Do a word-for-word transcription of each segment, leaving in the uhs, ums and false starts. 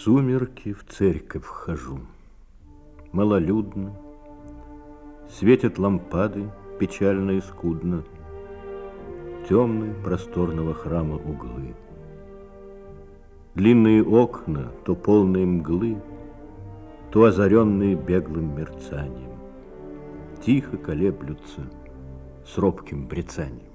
сумерки в церковь вхожу. Малолюдно, светят лампады печально и скудно, темные просторного храма углы. Длинные окна, то полные мглы, то озаренные беглым мерцанием, тихо колеблются с робким брецанием.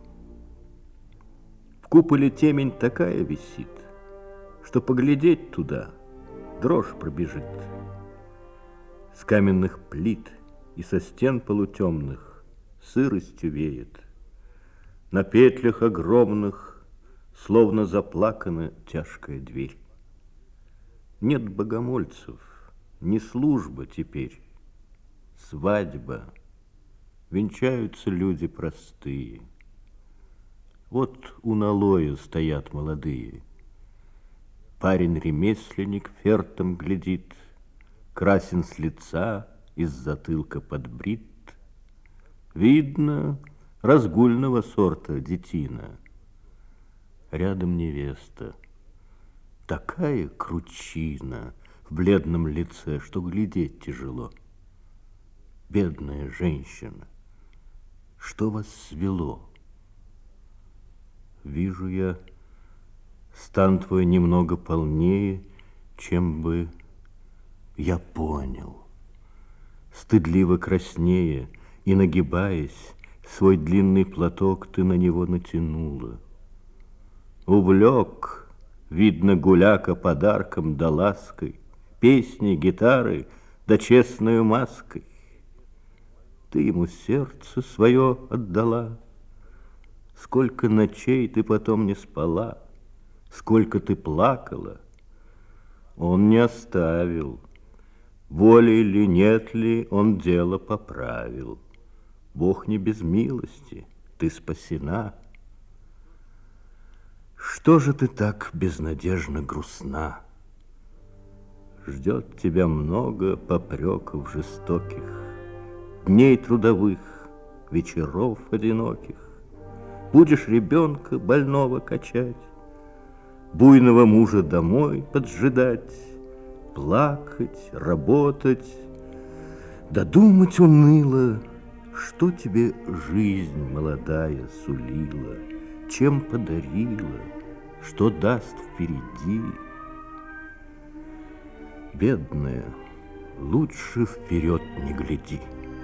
В куполе темень такая висит, что поглядеть туда дрожь пробежит. С каменных плит и со стен полутемных сыростью веет. На петлях огромных словно заплакана тяжкая дверь. Нет богомольцев, ни служба теперь, свадьба. Венчаются люди простые. Вот у налоя стоят молодые. Парень-ремесленник фертом глядит, красен с лица, из затылка подбрит. Видно, разгульного сорта детина. Рядом невеста, такая кручина в бледном лице, что глядеть тяжело. Бедная женщина, что вас свело? Вижу я, стан твой немного полнее, чем бы я понял. Стыдливо краснея и нагибаясь, свой длинный платок ты на него натянула. Увлек, видно, гуляка подарком да лаской, песней, гитары да честною маской. Ты ему сердце свое отдала. Сколько ночей ты потом не спала, сколько ты плакала, он не оставил. Волей ли, нет ли, он дело поправил. Бог не без милости, ты спасена. Что же ты так безнадежно грустна? Ждет тебя много попреков жестоких, дней трудовых, вечеров одиноких. Будешь ребенка больного качать, буйного мужа домой поджидать, плакать, работать, да думать уныло, что тебе жизнь молодая сулила, чем подарила, что даст впереди. Бедная, лучше вперед не гляди.